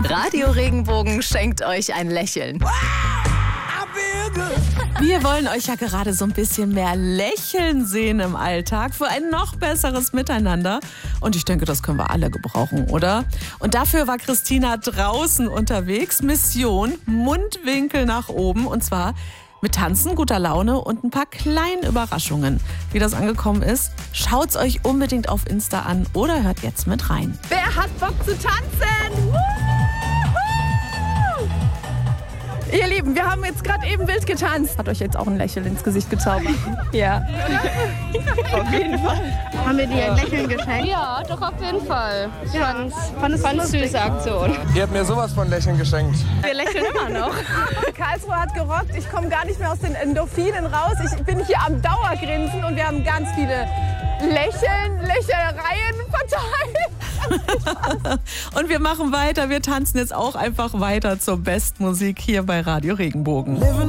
Radio Regenbogen schenkt euch ein Lächeln. Wir wollen euch ja gerade so ein bisschen mehr lächeln sehen im Alltag für ein noch besseres Miteinander. Und ich denke, das können wir alle gebrauchen, oder? Und dafür war Christina draußen unterwegs. Mission: Mundwinkel nach oben. Und zwar mit Tanzen, guter Laune und ein paar kleinen Überraschungen. Wie das angekommen ist, schaut's euch unbedingt auf Insta an oder hört jetzt mit rein. Wer hat Bock zu tanzen? Ihr Lieben, wir haben jetzt gerade eben wild getanzt. Hat euch jetzt auch ein Lächeln ins Gesicht gezaubert? Ja. Auf jeden Fall. Haben wir dir ein Lächeln geschenkt? Ja, doch auf jeden Fall. Ich fand es lustig. eine süße Aktion. Ihr habt mir sowas von Lächeln geschenkt. Wir lächeln immer noch. Karlsruhe hat gerockt. Ich komme gar nicht mehr aus den Endorphinen raus. Ich bin hier am Dauergrinsen und wir haben ganz viele Lächelereien verteilt. Und wir machen weiter. Wir tanzen jetzt auch einfach weiter zur Bestmusik hier bei Radio Regenbogen.